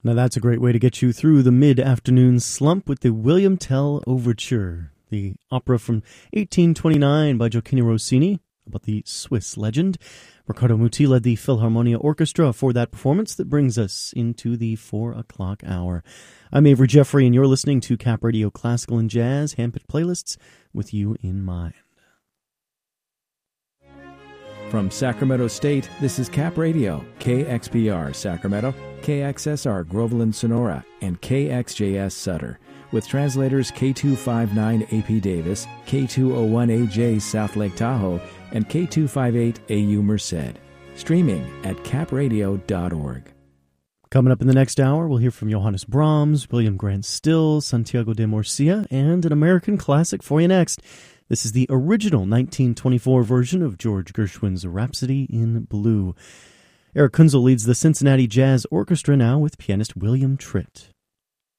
Now that's a great way to get you through the mid-afternoon slump with the William Tell Overture, the opera from 1829 by Gioacchino Rossini about the Swiss legend. Riccardo Muti led the Philharmonia Orchestra for that performance that brings us into the 4 o'clock hour. I'm Avery Jeffrey, and you're listening to Cap Radio Classical and Jazz, handpicked playlists with you in mind. From Sacramento State, this is Cap Radio, KXPR Sacramento, KXSR Groveland Sonora, and KXJS Sutter, with translators K259 AP Davis, K201AJ South Lake Tahoe, and K258 AU Merced. Streaming at capradio.org. Coming up in the next hour, we'll hear from Johannes Brahms, William Grant Still, Santiago de Murcia, and an American classic for you next. This is the original 1924 version of George Gershwin's Rhapsody in Blue. Eric Kunzel leads the Cincinnati Jazz Orchestra now with pianist William Tritt.